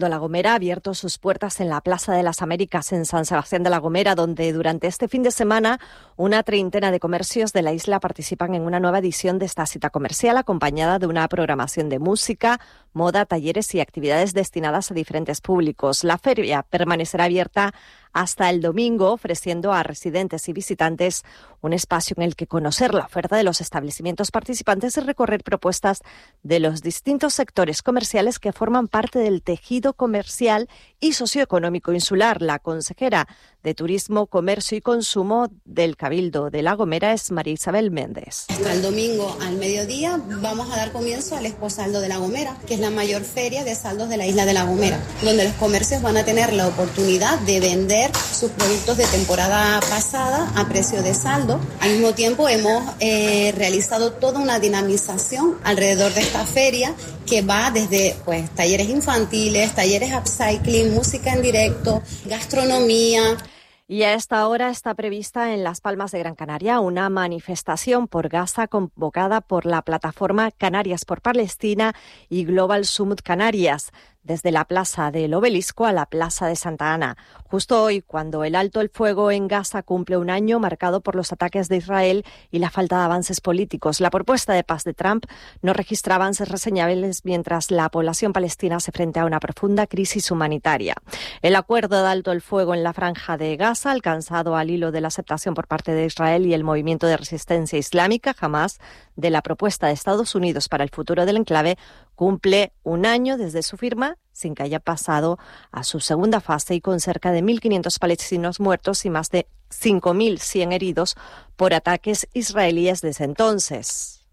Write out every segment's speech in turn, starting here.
de La Gomera ha abierto sus puertas en la Plaza de las Américas en San Sebastián de la Gomera, donde durante este fin de semana una treintena de comercios de la isla participan en una nueva edición de esta cita comercial, acompañada de una programación de música, moda, talleres y actividades destinadas a diferentes públicos. La feria permanecerá abierta hasta el domingo, ofreciendo a residentes y visitantes un espacio en el que conocer la oferta de los establecimientos participantes y recorrer propuestas de los distintos sectores comerciales que forman parte del tejido comercial y socioeconómico insular. La consejera de Turismo, Comercio y Consumo del Cabildo de La Gomera es María Isabel Méndez. Hasta el domingo al mediodía vamos a dar comienzo al Expo Saldo de La Gomera, que es la mayor feria de saldos de la isla de La Gomera, donde los comercios van a tener la oportunidad de vender sus productos de temporada pasada a precio de saldo. Al mismo tiempo hemos realizado toda una dinamización alrededor de esta feria que va desde talleres infantiles, talleres upcycling, música en directo, gastronomía. Y a esta hora está prevista en Las Palmas de Gran Canaria una manifestación por Gaza convocada por la plataforma Canarias por Palestina y Global Summit Canarias, desde la Plaza del Obelisco a la Plaza de Santa Ana. Justo hoy, cuando el alto el fuego en Gaza cumple un año marcado por los ataques de Israel y la falta de avances políticos. La propuesta de paz de Trump no registra avances reseñables mientras la población palestina se enfrenta a una profunda crisis humanitaria. El acuerdo de alto el fuego en la Franja de Gaza, alcanzado al hilo de la aceptación por parte de Israel y el movimiento de resistencia islámica Hamás de la propuesta de Estados Unidos para el futuro del enclave, cumple un año desde su firma, sin que haya pasado a su segunda fase y con cerca de 1.500 palestinos muertos y más de 5.100 heridos por ataques israelíes desde entonces.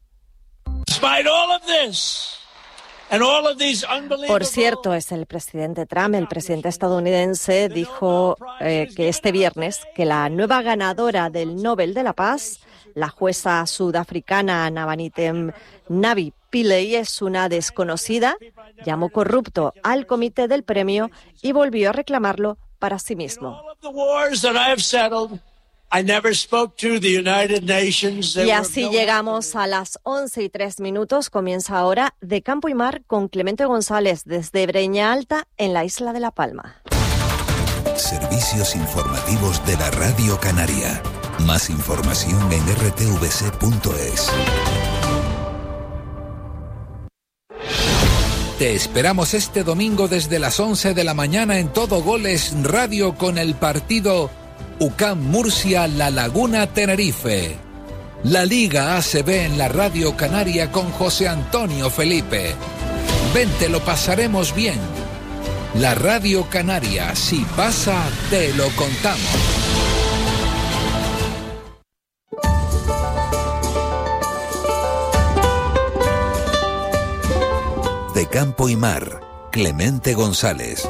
Por cierto, es el presidente Trump, el presidente estadounidense, dijo que este viernes que la nueva ganadora del Nobel de la Paz, la jueza sudafricana Nabanitem Navi Pillay, es una desconocida, llamó corrupto al comité del premio y volvió a reclamarlo para sí mismo. Y así llegamos a las 11:03. Comienza ahora De Campo y Mar con Clemente González desde Breña Alta en la isla de La Palma. Servicios informativos de la Radio Canaria. Más información en rtvc.es. Te esperamos este domingo desde las 11 de la mañana en Todo Goles Radio con el partido UCAM Murcia La Laguna Tenerife. La Liga ACB en la Radio Canaria con José Antonio Felipe. Vente, lo pasaremos bien. La Radio Canaria, si pasa, te lo contamos. De Campo y Mar, Clemente González.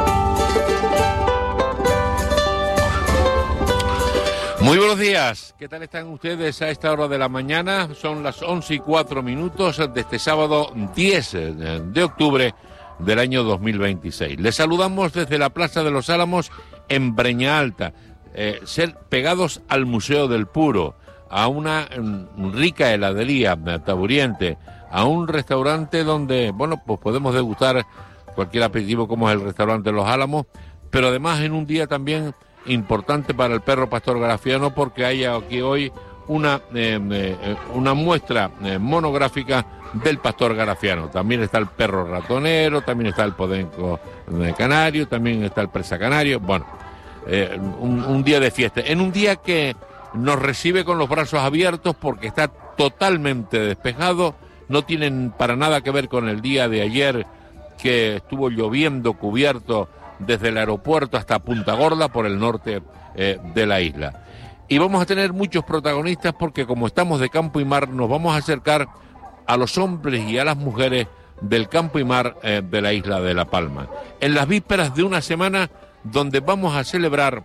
Muy buenos días, ¿qué tal están ustedes a esta hora de la mañana? Son las 11:04 de este sábado 10 de octubre del año 2026. Les saludamos desde la Plaza de los Álamos en Breña Alta, ser pegados al Museo del Puro, a una rica heladería taburiente, a un restaurante donde, pues podemos degustar cualquier aperitivo como es el restaurante Los Álamos, pero además en un día también importante para el perro pastor garafiano porque hay aquí hoy una muestra monográfica del pastor garafiano. También está el perro ratonero, también está el podenco canario, también está el presa canario. Un día de fiesta, en un día que nos recibe con los brazos abiertos porque está totalmente despejado. No tienen para nada que ver con el día de ayer que estuvo lloviendo cubierto desde el aeropuerto hasta Punta Gorda por el norte de la isla. Y vamos a tener muchos protagonistas porque como estamos de campo y mar nos vamos a acercar a los hombres y a las mujeres del campo y mar de la isla de La Palma. En las vísperas de una semana donde vamos a celebrar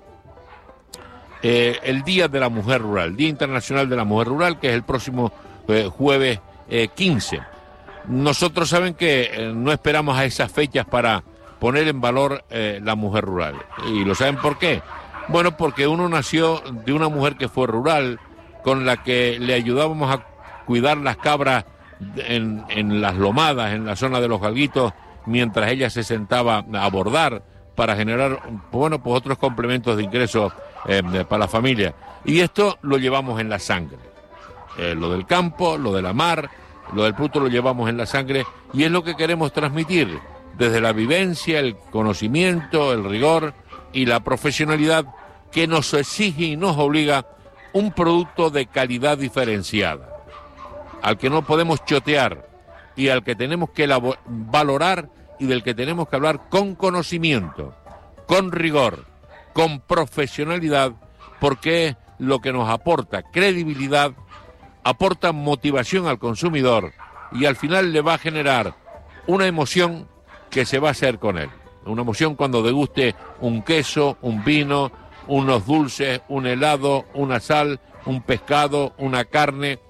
el Día de la Mujer Rural, Día Internacional de la Mujer Rural, que es el próximo jueves 15. Nosotros saben que no esperamos a esas fechas para poner en valor la mujer rural. ¿Y lo saben por qué? Bueno, porque uno nació de una mujer que fue rural, con la que le ayudábamos a cuidar las cabras en las lomadas, en la zona de los Galguitos, mientras ella se sentaba a bordar para generar, bueno, pues otros complementos de ingresos para la familia. Y esto lo llevamos en la sangre. Lo del campo, lo de la mar, lo del producto lo llevamos en la sangre y es lo que queremos transmitir desde la vivencia, el conocimiento, el rigor y la profesionalidad que nos exige y nos obliga un producto de calidad diferenciada, al que no podemos chotear y al que tenemos que valorar y del que tenemos que hablar con conocimiento, con rigor, con profesionalidad, porque es lo que nos aporta credibilidad, aporta motivación al consumidor y al final le va a generar una emoción que se va a hacer con él. Una emoción cuando deguste un queso, un vino, unos dulces, un helado, una sal, un pescado, una carne,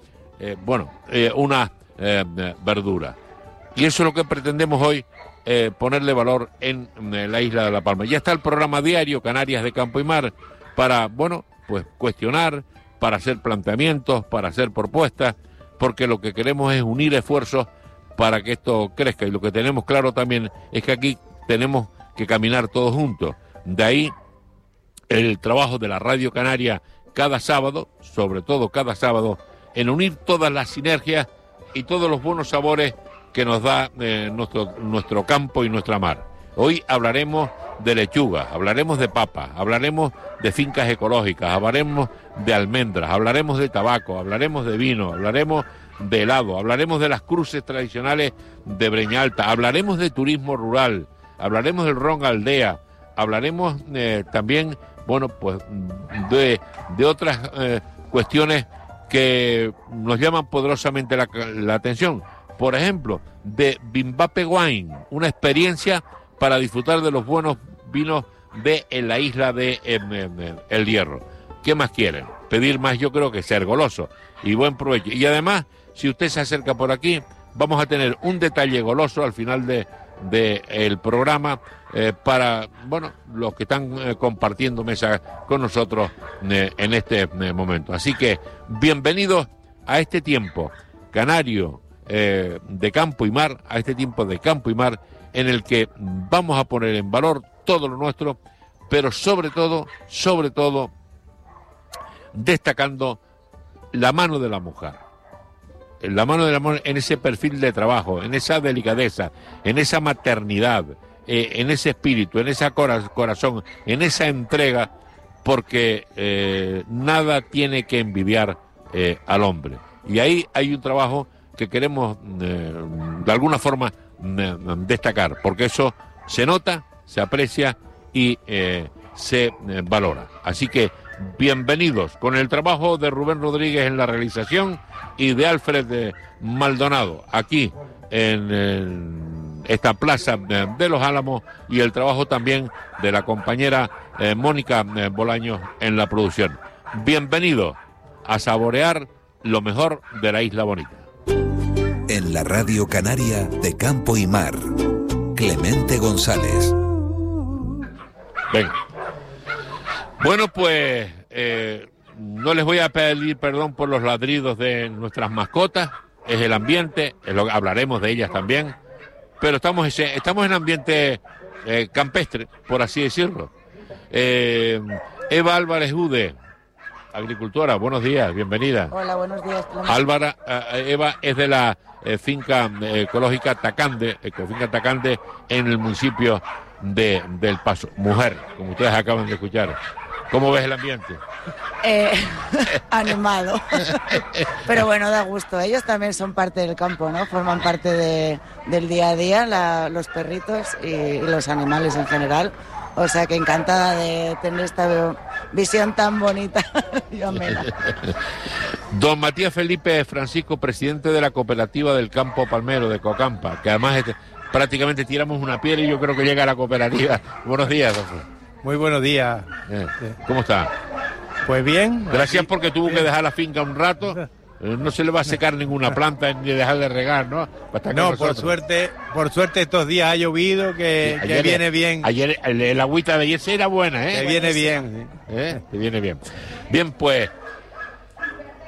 una verdura. Y eso es lo que pretendemos hoy, ponerle valor en la isla de La Palma. Ya está el programa diario Canarias de Campo y Mar para, bueno, pues cuestionar, para hacer planteamientos, para hacer propuestas, porque lo que queremos es unir esfuerzos para que esto crezca. Y lo que tenemos claro también es que aquí tenemos que caminar todos juntos. De ahí el trabajo de la Radio Canaria cada sábado, sobre todo cada sábado, en unir todas las sinergias y todos los buenos sabores que nos da nuestro campo y nuestra mar. Hoy hablaremos de lechuga, hablaremos de papa, hablaremos de fincas ecológicas, hablaremos de almendras, hablaremos de tabaco, hablaremos de vino, hablaremos de helado, hablaremos de las cruces tradicionales de Breña Alta, hablaremos de turismo rural, hablaremos del ron aldea, hablaremos también, bueno, pues de otras cuestiones que nos llaman poderosamente la atención. Por ejemplo, de Bimbape Wine, una experiencia para disfrutar de los buenos vinos de la isla de El Hierro. ¿Qué más quieren? Pedir más, yo creo que ser goloso y buen provecho. Y además, si usted se acerca por aquí, vamos a tener un detalle goloso al final del programa para, bueno, los que están compartiendo mesa con nosotros en este momento. Así que, bienvenidos a este tiempo canario de campo y mar, a este tiempo de campo y mar en el que vamos a poner en valor todo lo nuestro, pero sobre todo, destacando la mano de la mujer. La mano de la mujer en ese perfil de trabajo, en esa delicadeza, en esa maternidad, en ese espíritu, en ese corazón, en esa entrega, porque nada tiene que envidiar al hombre. Y ahí hay un trabajo que queremos de alguna forma destacar, porque eso se nota, se aprecia y se valora. Así que bienvenidos con el trabajo de Rubén Rodríguez en la realización y de Alfred Maldonado aquí en esta plaza de Los Álamos, y el trabajo también de la compañera Mónica Bolaños en la producción. Bienvenidos a saborear lo mejor de la Isla Bonita. En la Radio Canaria de Campo y Mar, Clemente González. Venga. Bueno, pues no les voy a pedir perdón por los ladridos de nuestras mascotas, es el ambiente, hablaremos de ellas también, pero estamos en ambiente campestre, por así decirlo. Eva Álvarez Ude, agricultora, buenos días, bienvenida. Hola, buenos días. Eva es de la finca ecológica Tacande, Ecofinca Tacande, en el municipio del Paso. Mujer, como ustedes acaban de escuchar. ¿Cómo ves el ambiente? Animado. Pero bueno, da gusto. Ellos también son parte del campo, ¿no? Forman parte del día a día, los perritos y los animales en general. O sea que encantada de tener esta visión tan bonita y amena. Don Matías Felipe Francisco, presidente de la cooperativa del Campo Palmero de Cocampa, que además prácticamente tiramos una piedra y yo creo que llega a la cooperativa. Buenos días, doctor. Muy buenos días. ¿Cómo está? Pues bien. Gracias porque tuvo que dejar la finca un rato. No se le va a secar ninguna planta ni dejar de regar, ¿no? No, por suerte estos días ha llovido, que viene bien. Ayer el agüita de ayer era buena, ¿eh? Que viene bien. Que viene bien. Bien, pues,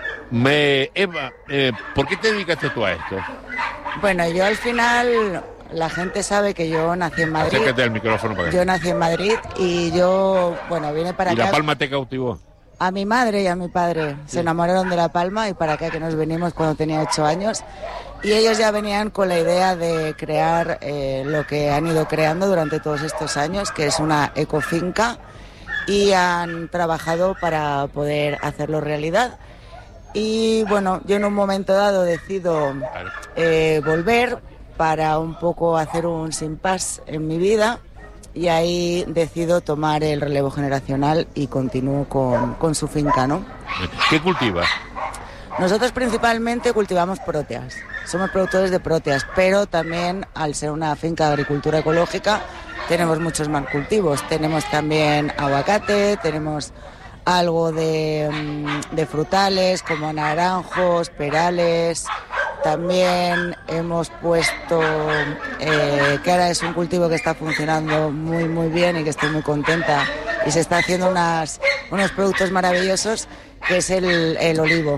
Eva, ¿por qué te dedicaste tú a esto? Bueno, yo al final la gente sabe que yo nací en Madrid. Acércate al micrófono para Yo nací en Madrid y yo, bueno, vine para acá. ¿Y La Palma te cautivó? A mi madre y a mi padre se enamoraron de La Palma y para acá que nos venimos cuando tenía 8 años. Y ellos ya venían con la idea de crear lo que han ido creando durante todos estos años, que es una ecofinca, y han trabajado para poder hacerlo realidad. Y bueno, yo en un momento dado decido volver para un poco hacer un impasse en mi vida y ahí decido tomar el relevo generacional y continúo con su finca, ¿no? ¿Qué cultivas? Nosotros principalmente cultivamos próteas, somos productores de próteas, pero también al ser una finca de agricultura ecológica tenemos muchos más cultivos, tenemos también aguacate, tenemos algo de frutales como naranjos, perales, también hemos puesto, que ahora es un cultivo que está funcionando muy muy bien y que estoy muy contenta y se está haciendo unos productos maravillosos, que es el olivo.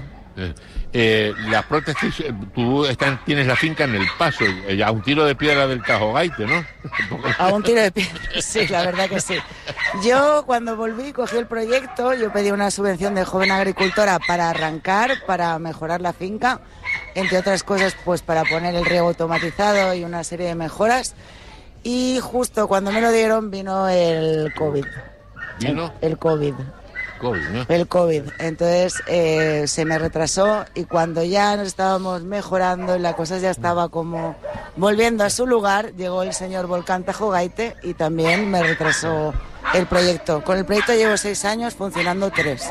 Las prótesis, tú tienes la finca en El Paso, a un tiro de piedra del Tajogaite, ¿no? A un tiro de piedra, sí, la verdad que sí. Yo cuando volví, cogí el proyecto, yo pedí una subvención de joven agricultora para arrancar, para mejorar la finca, entre otras cosas pues para poner el riego automatizado y una serie de mejoras, y justo cuando me lo dieron vino el COVID. ¿Vino? El COVID. ¿no? El COVID. Entonces se me retrasó y cuando ya nos estábamos mejorando y la cosa ya estaba como volviendo a su lugar, llegó el señor Volcán Tajogaite y también me retrasó el proyecto. Con el proyecto llevo 6 años, funcionando 3.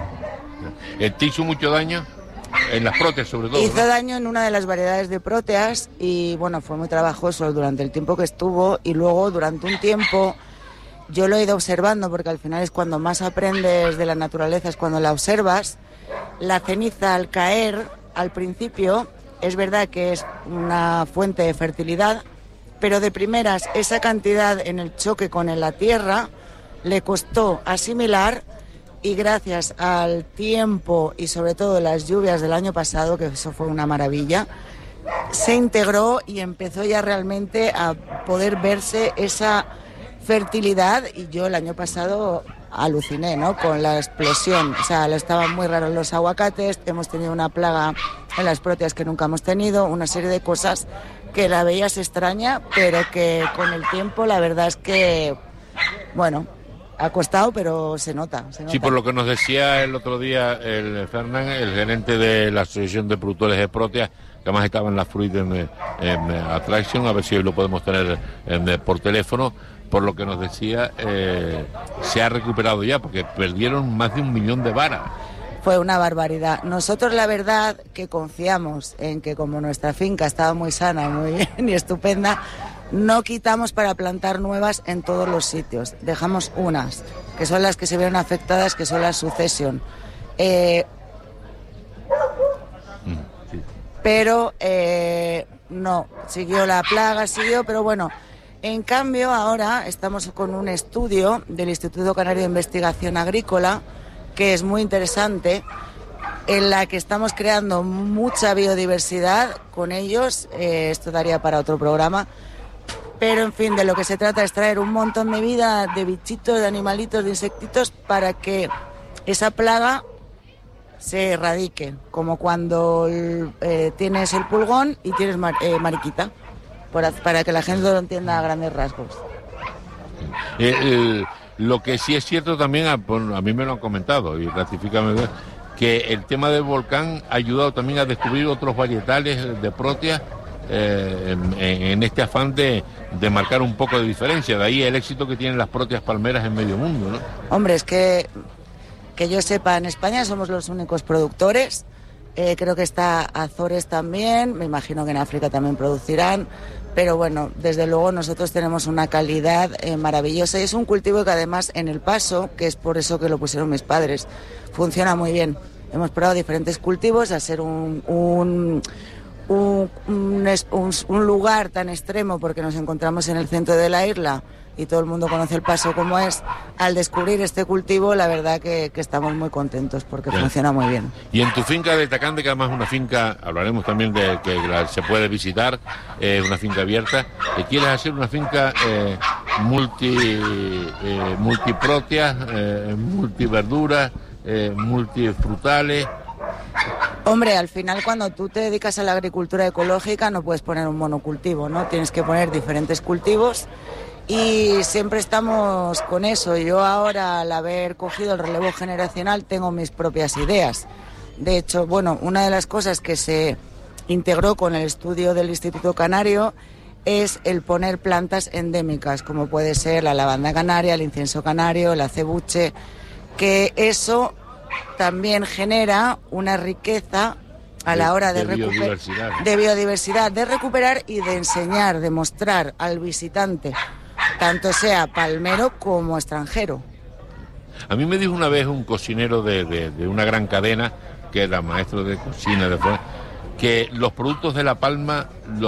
¿Te hizo mucho daño? En las próteas sobre todo. Hizo ¿no? daño en una de las variedades de próteas y bueno, fue muy trabajoso durante el tiempo que estuvo y luego durante un tiempo yo lo he ido observando porque al final es cuando más aprendes de la naturaleza, es cuando la observas. La ceniza al caer al principio es verdad que es una fuente de fertilidad, pero de primeras esa cantidad en el choque con la tierra le costó asimilar y gracias al tiempo y sobre todo las lluvias del año pasado, que eso fue una maravilla, se integró y empezó ya realmente a poder verse esa fertilidad y yo el año pasado aluciné, ¿no? Con la explosión, o sea, estaban muy raros los aguacates, hemos tenido una plaga en las próteas que nunca hemos tenido, una serie de cosas que la veías extraña, pero que con el tiempo la verdad es que, bueno, ha costado, pero se nota. Sí, por lo que nos decía el otro día el Fernán, el gerente de la Asociación de Productores de Próteas, que además estaba en la Fruit Attraction, a ver si hoy lo podemos tener por teléfono. Por lo que nos decía, se ha recuperado ya, porque perdieron más de 1 millón de varas. Fue una barbaridad. Nosotros la verdad que confiamos en que como nuestra finca estaba muy sana, muy bien y estupenda, no quitamos para plantar nuevas en todos los sitios. Dejamos unas, que son las que se vieron afectadas, que son las Succession. Pero no, siguió la plaga, pero bueno. En cambio, ahora estamos con un estudio del Instituto Canario de Investigación Agrícola, que es muy interesante, en la que estamos creando mucha biodiversidad con ellos. Esto daría para otro programa. Pero, en fin, de lo que se trata es traer un montón de vida, de bichitos, de animalitos, de insectitos, para que esa plaga se erradique, como cuando tienes el pulgón y tienes mariquita. Para que la gente lo entienda a grandes rasgos. Lo que sí es cierto también, a mí me lo han comentado y ratifícame, que el tema del volcán ha ayudado también a descubrir otros varietales de próteas en este afán de marcar un poco de diferencia. De ahí el éxito que tienen las próteas palmeras en medio mundo, ¿no? Hombre, es que yo sepa, en España somos los únicos productores. Creo que está Azores también, me imagino que en África también producirán, pero bueno, desde luego nosotros tenemos una calidad maravillosa y es un cultivo que además en El Paso, que es por eso que lo pusieron mis padres, funciona muy bien. Hemos probado diferentes cultivos, al ser un lugar tan extremo porque nos encontramos en el centro de la isla, y todo el mundo conoce el Paso como es, al descubrir este cultivo, la verdad que estamos muy contentos porque funciona muy bien. Y en tu finca de Tacande, que además es una finca, hablaremos también de que se puede visitar, una finca abierta, ¿quieres hacer una finca multiproteas, multiverduras, multifrutales? Hombre, al final cuando tú te dedicas a la agricultura ecológica no puedes poner un monocultivo, ¿no? Tienes que poner diferentes cultivos y siempre estamos con eso. Yo ahora, al haber cogido el relevo generacional, tengo mis propias ideas. De hecho, bueno, una de las cosas que se integró con el estudio del Instituto Canario es el poner plantas endémicas, como puede ser la lavanda canaria, el incienso canario, el acebuche, que eso también genera una riqueza a la hora de biodiversidad, de recuperar y de enseñar, de mostrar al visitante, tanto sea palmero como extranjero. A mí me dijo una vez un cocinero de una gran cadena, que era maestro de cocina, que los productos de La Palma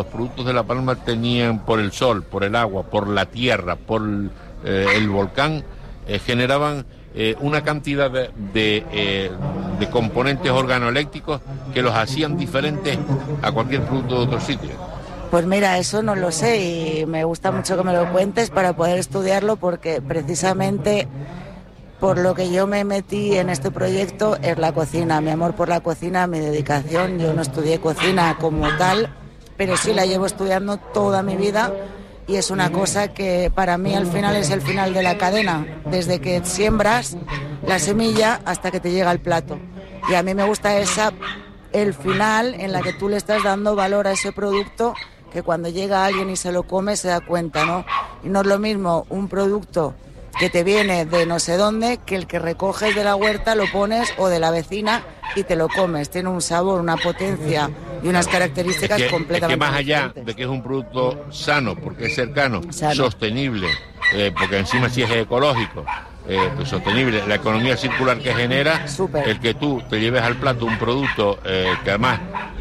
tenían, por el sol, por el agua, por la tierra, por el volcán, generaban una cantidad de componentes organoeléctricos que los hacían diferentes a cualquier producto de otro sitio. Pues mira, eso no lo sé y me gusta mucho que me lo cuentes para poder estudiarlo, porque precisamente por lo que yo me metí en este proyecto es la cocina, mi amor por la cocina, mi dedicación. Yo no estudié cocina como tal, pero sí la llevo estudiando toda mi vida. Y es una cosa que para mí al final es el final de la cadena, desde que siembras la semilla hasta que te llega al plato. Y a mí me gusta el final en la que tú le estás dando valor a ese producto, que cuando llega alguien y se lo come se da cuenta, ¿no? Y no es lo mismo un producto que te viene de no sé dónde que el que recoges de la huerta, lo pones, o de la vecina, y te lo comes. Tiene un sabor, una potencia y unas características completamente es que más allá diferentes. de que es un producto sano, porque es cercano, sostenible, porque encima sí es ecológico, pues sostenible, la economía circular que genera, Súper. El que tú te lleves al plato un producto que además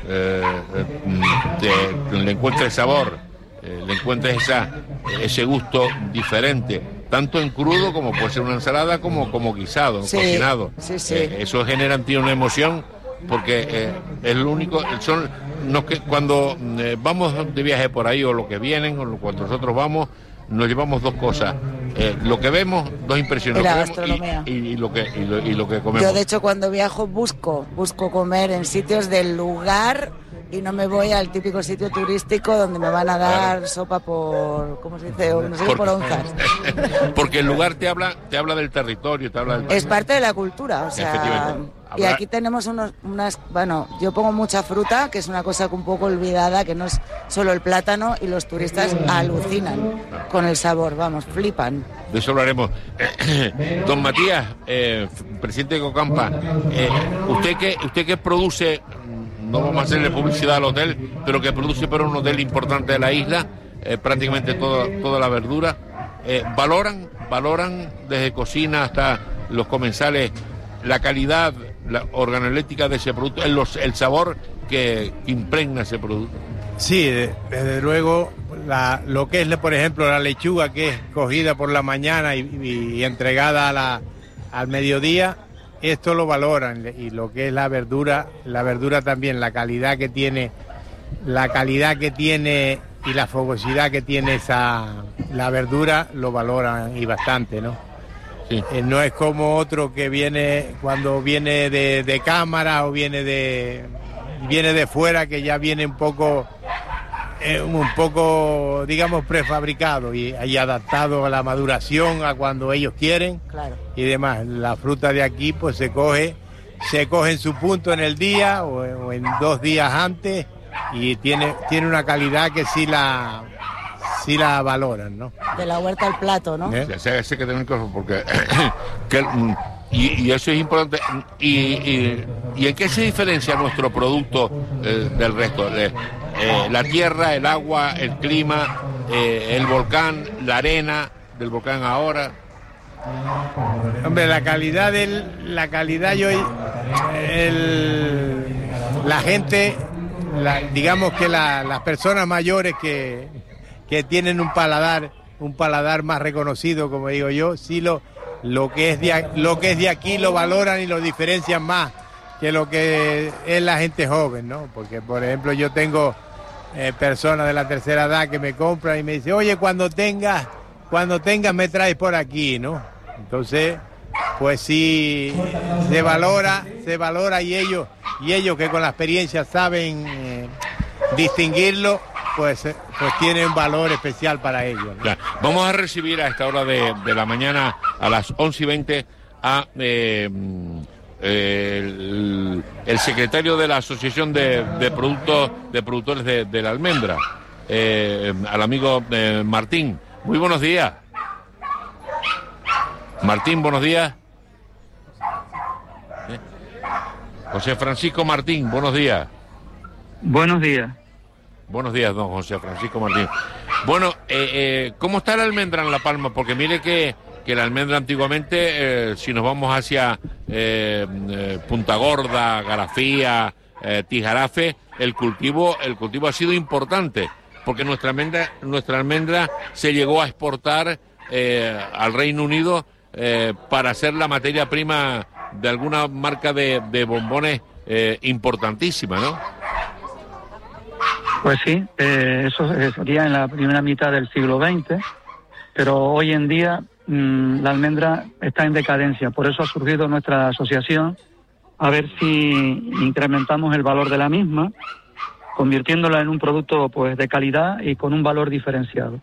le encuentres sabor, le encuentres ese gusto diferente, tanto en crudo como puede ser una ensalada, como guisado, sí, cocinado. Sí. Eso genera en ti una emoción, porque es lo único, son los que cuando vamos de viaje por ahí, o lo que vienen, o cuando nosotros vamos, nos llevamos dos cosas, lo que vemos, dos impresiones, y la lo que gastronomía. vemos y lo que comemos. Yo de hecho cuando viajo busco comer en sitios del lugar y no me voy al típico sitio turístico donde me van a dar sopa por, ¿cómo se dice? No sé, por onzas. Porque el lugar te habla del territorio, te habla del... Es parte de la cultura, o sea... Y aquí tenemos bueno, yo pongo mucha fruta, que es una cosa que un poco olvidada, que no es solo el plátano, y los turistas alucinan con el sabor, vamos, flipan. De eso hablaremos. Don Matías, presidente de Ecocampa, usted que produce, no vamos a hacerle publicidad al hotel, pero que produce para un hotel importante de la isla, prácticamente toda la verdura, valoran desde cocina hasta los comensales la calidad, la organoléctrica de ese producto, el sabor que impregna ese producto. Sí, desde luego, lo que es, por ejemplo, la lechuga, que es cogida por la mañana y entregada al mediodía, esto lo valoran, y lo que es la verdura también, la calidad que tiene y la fogosidad que tiene la verdura, lo valoran y bastante, ¿no? Sí. No es como otro que cuando viene de cámara o viene de fuera, que ya viene un poco, digamos, prefabricado y adaptado a la maduración, a cuando ellos quieren. Claro. Y demás. La fruta de aquí pues se coge en su punto en el día o en 2 días antes, y tiene una calidad que sí la valoran, ¿no? De la huerta al plato, ¿no? Ese que tener cosas, porque y eso es importante. ¿Y en qué se diferencia nuestro producto del resto? La tierra, el agua, el clima, el volcán, la arena del volcán ahora. Hombre, la calidad la gente, digamos que las personas mayores que tienen un paladar un paladar más reconocido, como digo yo, sí lo que es de aquí lo valoran y lo diferencian más que lo que es la gente joven, ¿no? Porque, por ejemplo, yo tengo personas de la tercera edad que me compran y me dicen, oye, cuando tengas me traes por aquí, ¿no? Entonces, pues sí, se valora y ellos que con la experiencia saben distinguirlo, pues tiene un valor especial para ellos, ¿no? Claro. Vamos a recibir a esta hora de la mañana, a las 11:20, a el secretario de la Asociación de Productores de la Almendra, al amigo Martín. Muy buenos días. Martín, buenos días. José Francisco Martín, buenos días. Buenos días. Buenos días, don José Francisco Martín. Bueno, ¿cómo está la almendra en La Palma? Porque mire que la almendra antiguamente, si nos vamos hacia Punta Gorda, Garafía, Tijarafe, el cultivo ha sido importante, porque nuestra almendra se llegó a exportar al Reino Unido para hacer la materia prima de alguna marca de bombones importantísima, ¿no? Pues sí, eso sería en la primera mitad del siglo XX, pero hoy en día la almendra está en decadencia. Por eso ha surgido nuestra asociación, a ver si incrementamos el valor de la misma, convirtiéndola en un producto pues de calidad y con un valor diferenciado.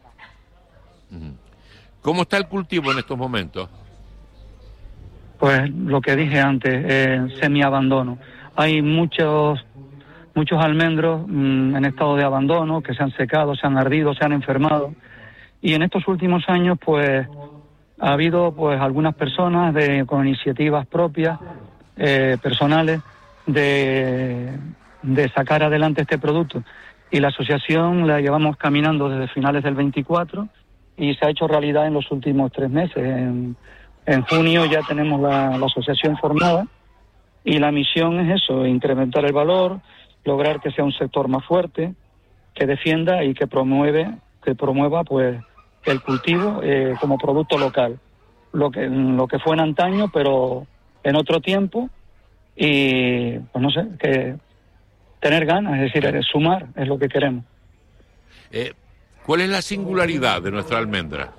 ¿Cómo está el cultivo en estos momentos? Pues lo que dije antes, semiabandono. Hay muchos almendros en estado de abandono, que se han secado, se han ardido, se han enfermado. Y en estos últimos años, pues, ha habido pues algunas personas con iniciativas propias, personales, de sacar adelante este producto. Y la asociación la llevamos caminando desde finales del 24 y se ha hecho realidad en los últimos 3 meses. En junio ya tenemos la asociación formada y la misión es eso, incrementar el valor, lograr que sea un sector más fuerte, que defienda y que promueva pues el cultivo como producto local, lo que fue en antaño, pero en otro tiempo, y pues no sé, que tener ganas, es decir, sumar es lo que queremos. ¿Cuál es la singularidad de nuestra almendra?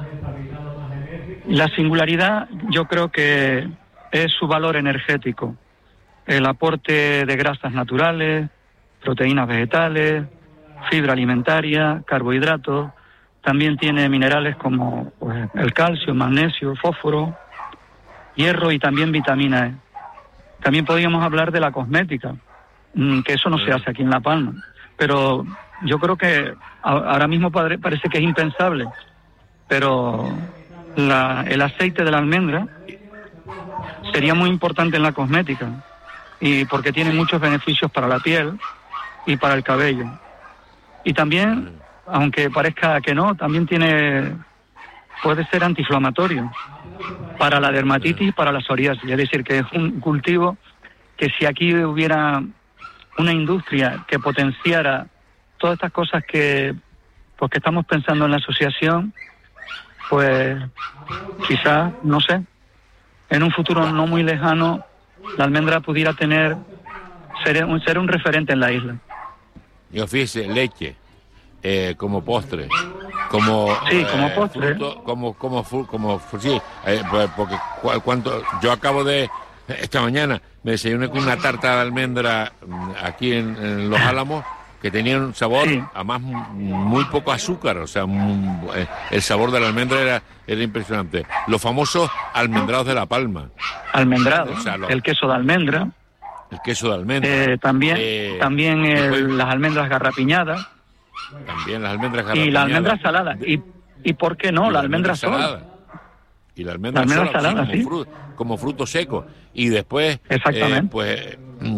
La singularidad yo creo que es su valor energético, el aporte de grasas naturales, proteínas vegetales, fibra alimentaria, carbohidratos. También tiene minerales como pues, el calcio, magnesio, fósforo, hierro y también vitamina E. También podríamos hablar de la cosmética, que eso no se hace aquí en La Palma, pero yo creo que ahora mismo parece que es impensable, pero el aceite de la almendra sería muy importante en la cosmética, y porque tiene muchos beneficios para la piel y para el cabello. Y también, aunque parezca que no, también puede ser antiinflamatorio para la dermatitis y para la psoriasis. Es decir, que es un cultivo que si aquí hubiera una industria que potenciara todas estas cosas que estamos pensando en la asociación, pues quizás, no sé, en un futuro no muy lejano, la almendra pudiera ser un referente en la isla. Y ofrece leche como postre, como postre, fruto, sí, porque yo acabo de esta mañana me desayuné con una tarta de almendra aquí en Los Álamos, que tenía un sabor, sí, además muy poco azúcar, o sea, el sabor de la almendra era impresionante. Los famosos almendrados de La Palma. Almendrados, o sea, el queso de almendra. El queso de almendra. También las almendras garrapiñadas. También las almendras garrapiñadas. Y la almendra salada. ¿Y por qué no? La almendra salada. Y la almendra salada, sí, como fruto seco. Y después, pues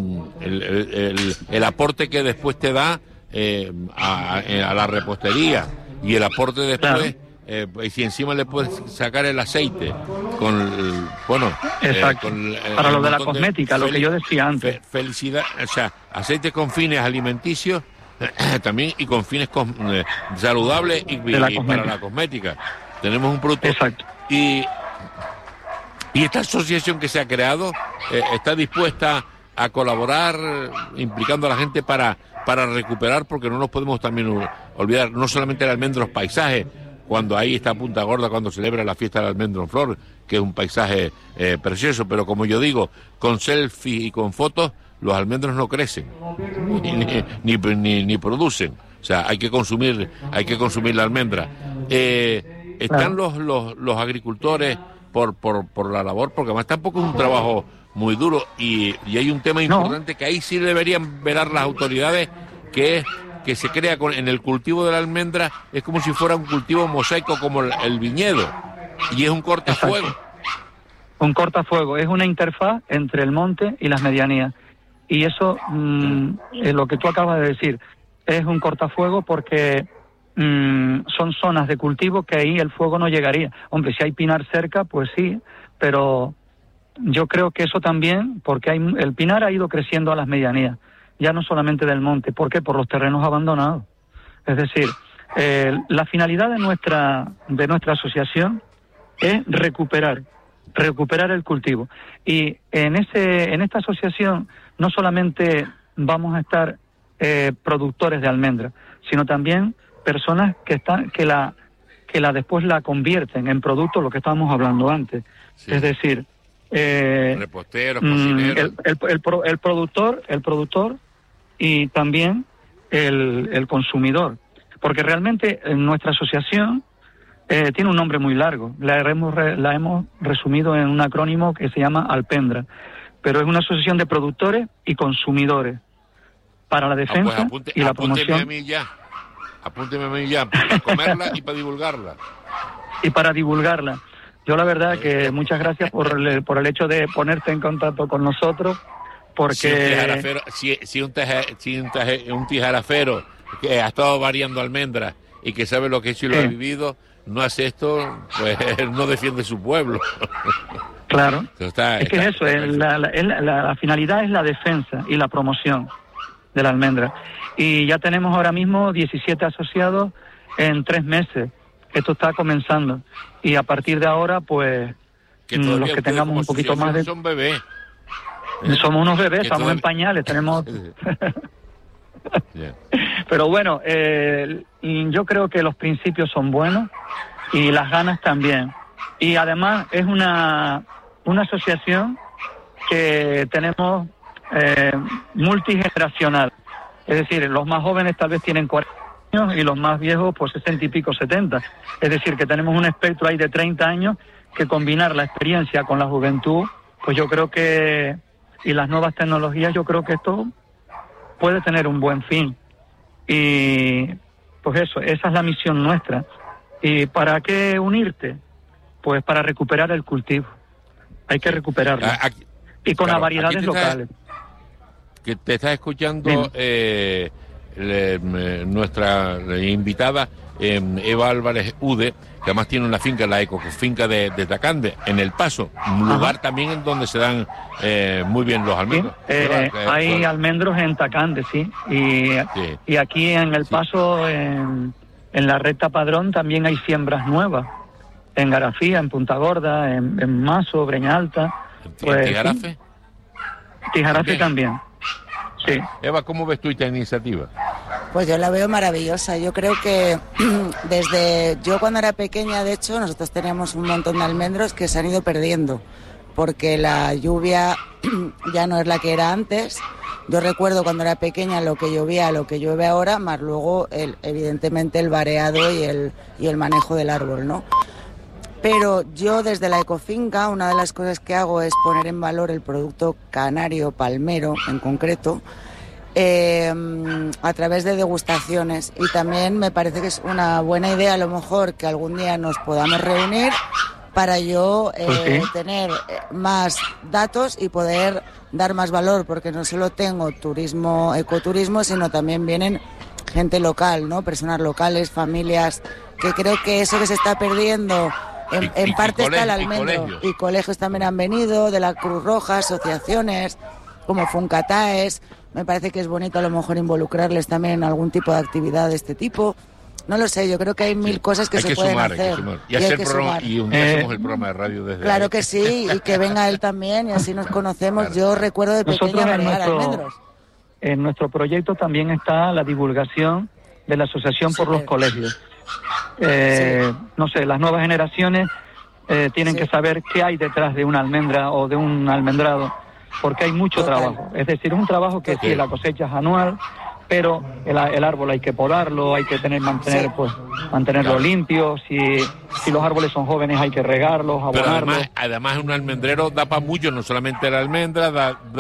el aporte que después te da a la repostería, y el aporte después, claro, y si encima le puedes sacar el aceite para lo de la cosmética, lo que yo decía antes. Felicidad, o sea, aceite con fines alimenticios, también y con fines saludables y para la cosmética. Tenemos un producto. Exacto. Y esta asociación que se ha creado está dispuesta a colaborar, implicando a la gente para recuperar, porque no nos podemos también olvidar, no solamente el almendros paisaje, cuando ahí está Punta Gorda, cuando celebra la fiesta del almendro en flor, que es un paisaje precioso, pero como yo digo, con selfies y con fotos, los almendros no crecen, ni producen. O sea, hay que consumir la almendra. Están los agricultores por la labor, porque además tampoco es un trabajo muy duro, y hay un tema importante que ahí sí deberían velar las autoridades, que es que se crea en el cultivo de la almendra, es como si fuera un cultivo mosaico como el viñedo, y es un cortafuego. Un cortafuego, es una interfaz entre el monte y las medianías, y eso es lo que tú acabas de decir, es un cortafuego porque son zonas de cultivo que ahí el fuego no llegaría. Hombre, si hay pinar cerca, pues sí, pero yo creo que eso también, porque el pinar ha ido creciendo a las medianías, ya no solamente del monte. ¿Por qué? Por los terrenos abandonados. Es decir, la finalidad de nuestra asociación es recuperar el cultivo. Y en esta asociación no solamente vamos a estar productores de almendra, sino también personas que después la convierten en producto, lo que estábamos hablando antes. Sí. Es decir, reposteros, cocineros, el productor y también el consumidor, porque realmente nuestra asociación tiene un nombre muy largo. La hemos resumido en un acrónimo que se llama Alpendra, pero es una asociación de productores y consumidores para la defensa y la promoción. Apúnteme a mí ya, para comerla y para divulgarla. Yo la verdad que muchas gracias por el hecho de ponerte en contacto con nosotros, porque si un tijarafero que ha estado variando almendras y que sabe lo que es y lo ha vivido, no hace esto, pues no defiende su pueblo. Claro, la finalidad es la defensa y la promoción de la almendra. Y ya tenemos ahora mismo 17 asociados en 3 meses. Esto está comenzando. Y a partir de ahora, pues, los que tengamos un poquito más de... Son bebés. Somos unos bebés, estamos en pañales, tenemos... Pero bueno, yo creo que los principios son buenos y las ganas también. Y además es una asociación que tenemos multigeneracional. Es decir, los más jóvenes tal vez tienen 40 años y los más viejos pues 60 y pico, 70. Es decir, que tenemos un espectro ahí de 30 años que combinar la experiencia con la juventud, pues yo creo que, y las nuevas tecnologías, yo creo que esto puede tener un buen fin. Y pues esa es la misión nuestra. ¿Y para qué unirte? Pues para recuperar el cultivo. Hay que recuperarlo. Y con las variedades locales. Que te está escuchando nuestra invitada Eva Álvarez Ude, que además tiene una finca, la ecofinca de Tacande, en El Paso, un lugar también en donde se dan muy bien los almendros. Hay almendros en Tacande, sí. Y aquí en El Paso, en la recta Padrón, también hay siembras nuevas. En Garafía, en Punta Gorda, en Mazo, Breña Alta. ¿En Tijarafe? Sí. Tijarafe también. Sí. Eva, ¿cómo ves tú esta iniciativa? Pues yo la veo maravillosa. Yo creo que yo cuando era pequeña, de hecho, nosotros teníamos un montón de almendros que se han ido perdiendo, porque la lluvia ya no es la que era antes. Yo recuerdo cuando era pequeña lo que llovía, lo que llueve ahora, más luego evidentemente el vareado y el manejo del árbol, ¿no? Pero yo desde la ecofinca, una de las cosas que hago es poner en valor el producto canario, palmero en concreto, a través de degustaciones. Y también me parece que es una buena idea a lo mejor que algún día nos podamos reunir para yo tener más datos y poder dar más valor, porque no solo tengo turismo, ecoturismo, sino también vienen gente local, ¿no? Personas locales, familias, que creo que eso que se está perdiendo... En parte está el almendro y colegios también han venido, de la Cruz Roja, asociaciones, como Funcataes. Me parece que es bonito a lo mejor involucrarles también en algún tipo de actividad de este tipo. No lo sé, yo creo que hay mil cosas que se pueden hacer. Hay que sumar. Y hacer programa, y un día hacemos el programa de radio desde Claro ahí. que sí, y que venga él también y así nos conocemos. Claro. Yo recuerdo de pequeña marear almendros. En nuestro proyecto también está la divulgación de la asociación por los colegios. No sé, las nuevas generaciones tienen que saber qué hay detrás de una almendra o de un almendrado, porque hay mucho trabajo. Es decir, es un trabajo que sí, la cosecha es anual, pero el árbol hay que podarlo, hay que mantenerlo limpio. Si los árboles son jóvenes hay que regarlos, abonarlos. Pero además un almendrero da para mucho, no solamente la almendra,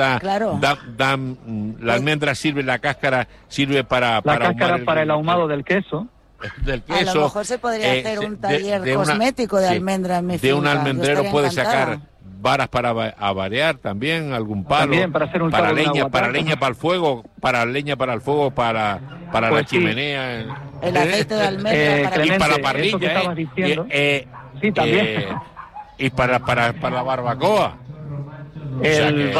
la almendra sirve, la cáscara sirve para el ahumado del queso. Del queso. A lo mejor se podría hacer un taller cosmético de almendra en mi finca. De un almendrero puede sacar varas para variar también, algún palo. También para hacer un para leña, para el fuego, para la chimenea. El aceite de almendra y para la parrilla. Que estabas diciendo. Sí, también. Y para la barbacoa. El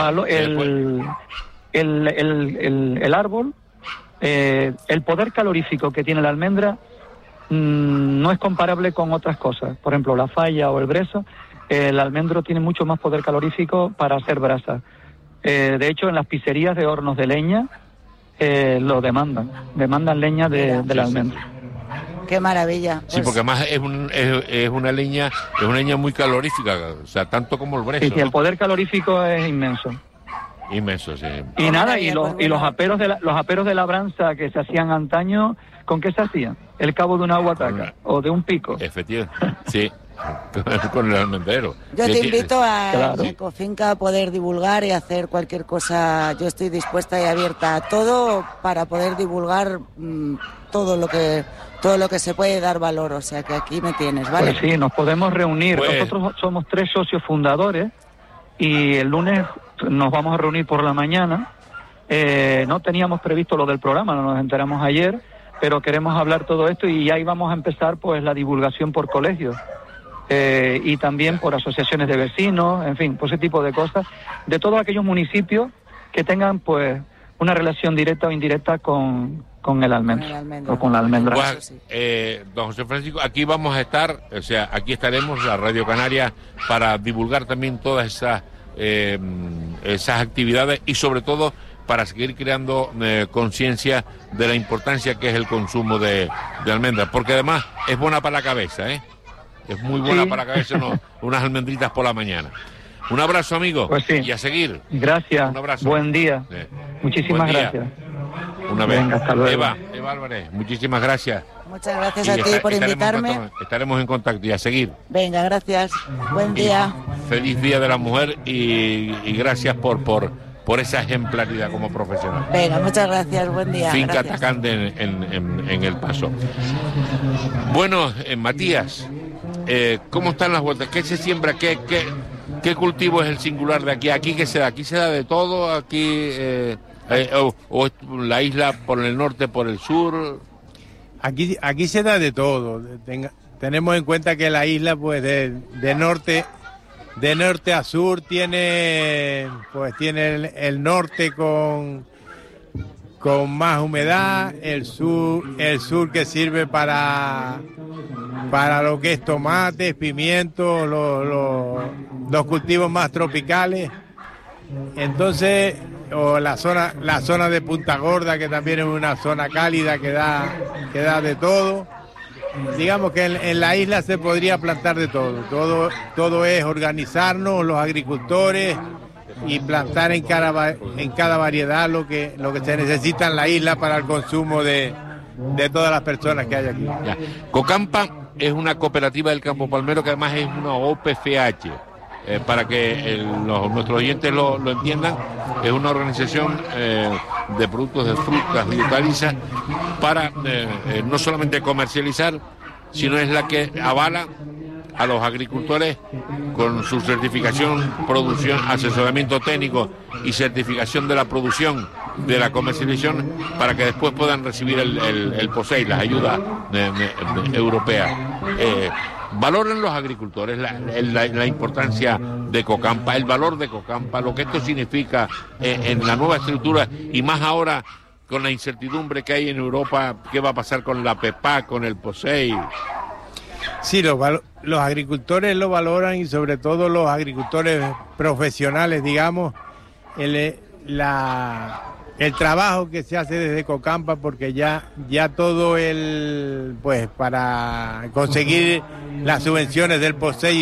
árbol, el poder calorífico que tiene la almendra no es comparable con otras cosas. Por ejemplo, la falla o el brezo. El almendro tiene mucho más poder calorífico para hacer brasa. De hecho, en las pizzerías de hornos de leña lo demandan leña del almendro. Qué maravilla. Sí, porque además es una leña muy calorífica, o sea, tanto como el brezo. Sí, el poder calorífico es inmenso. Inmenso, sí. Y nada, y los aperos de labranza que se hacían antaño, ¿con qué se hacían? El cabo de una guataca o de un pico. Efectivamente, sí. Con el almendrero. Yo te invito a Ecofinca a poder divulgar y hacer cualquier cosa. Yo estoy dispuesta y abierta a todo para poder divulgar todo lo que se puede dar valor. O sea que aquí me tienes, ¿vale? Pues sí, nos podemos reunir. Nosotros somos 3 socios fundadores y el lunes nos vamos a reunir por la mañana. No teníamos previsto lo del programa, no nos enteramos ayer, pero queremos hablar todo esto y ahí vamos a empezar pues la divulgación por colegios. Y también por asociaciones de vecinos, en fin, por ese tipo de cosas, de todos aquellos municipios que tengan pues una relación directa o indirecta con el almendro o con la almendra. Don José Francisco, aquí vamos a estar, o sea, aquí estaremos, la Radio Canaria, para divulgar también todas esas actividades y sobre todo para seguir creando conciencia de la importancia que es el consumo de almendras, porque además es buena para la cabeza, Es muy buena para la cabeza unas almendritas por la mañana. Un abrazo, amigo. Pues sí. Y a seguir. Gracias. Un abrazo. Buen día. Muchísimas gracias. Una vez. Venga, hasta luego. Eva Álvarez, muchísimas gracias. Muchas gracias a ti por invitarme. Estaremos en contacto y a seguir. Venga, gracias. Buen día. Feliz Día de la Mujer y gracias por esa ejemplaridad como profesional. Venga, muchas gracias, buen día. Finca Tacande en El Paso. Bueno, Matías, ¿cómo están las vueltas? ¿Qué se siembra? ¿Qué cultivo es el singular de aquí? ¿Aquí qué se da? ¿Aquí se da de todo? ¿Aquí o la isla por el norte, por el sur? Aquí se da de todo. Tenemos en cuenta que la isla, pues, de norte a sur tiene el norte con más humedad, el sur que sirve para lo que es tomates, pimientos, los cultivos más tropicales. Entonces, o la zona de Punta Gorda, que también es una zona cálida que da de todo. Digamos que en la isla se podría plantar de todo. Todo es organizarnos, los agricultores, y plantar en cada variedad lo que se necesita en la isla para el consumo de todas las personas que hay aquí. Ya. Cocampa es una cooperativa del Campo Palmero que además es una OPFH. Para que nuestros oyentes lo entiendan, es una organización de productos de frutas y hortalizas para no solamente comercializar, sino es la que avala a los agricultores con su certificación, producción, asesoramiento técnico y certificación de la producción, de la comercialización, para que después puedan recibir el POSEI, las ayudas europeas. Valoran los agricultores la importancia de Cocampa, el valor de Cocampa, lo que esto significa en la nueva estructura, y más ahora con la incertidumbre que hay en Europa, qué va a pasar con la PEPAC, con el POSEI. Sí, los agricultores lo valoran, y sobre todo los agricultores profesionales, digamos, el trabajo que se hace desde Cocampa, porque ya todo para conseguir las subvenciones del POSEI